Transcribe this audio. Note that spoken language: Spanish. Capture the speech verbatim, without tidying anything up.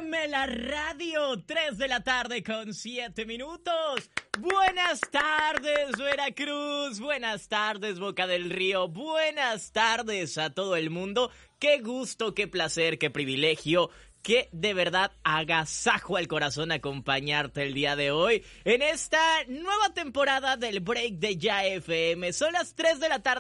FM la radio, tres de la tarde con siete minutos. Buenas tardes, Veracruz. Buenas tardes, Boca del Río. Buenas tardes a todo el mundo. Qué gusto, qué placer, qué privilegio. Que de verdad agasajo al corazón acompañarte el día de hoy en esta nueva temporada del Break de Ya F M. Son las tres de la tarde